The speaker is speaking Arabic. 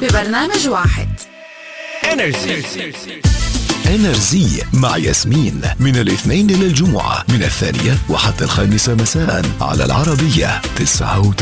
ببرنامج واحد. انرزي مع ياسمين من الاثنين إلى الجمعة من 2:00 وحتى 5:00 مساء على العربية 99.